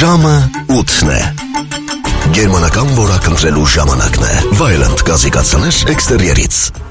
Ժամը 8-ն է։ Գերմանական որակ ընտրելու ժամանակն է։ Vaillant գազի կաթսաներ էքստերիերից։